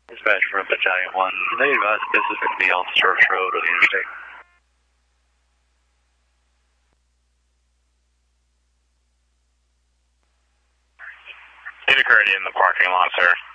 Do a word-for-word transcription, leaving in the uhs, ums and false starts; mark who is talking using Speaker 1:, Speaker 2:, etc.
Speaker 1: Dispatch from Battalion one, they advise this is going to be on Church Road or the interstate.
Speaker 2: It occurred in the parking lot, sir.